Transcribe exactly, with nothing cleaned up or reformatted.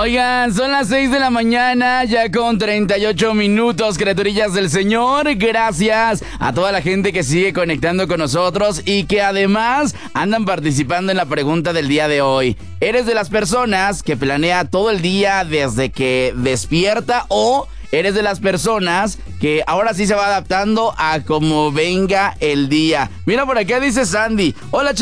Oigan, son las seis de la mañana, ya con treinta y ocho minutos, criaturillas del Señor. Gracias a toda la gente que sigue conectando con nosotros y que además andan participando en la pregunta del día de hoy. ¿Eres de las personas que planea todo el día desde que despierta o eres de las personas que ahora sí se va adaptando a cómo venga el día? Mira, por acá dice Sandy. Hola,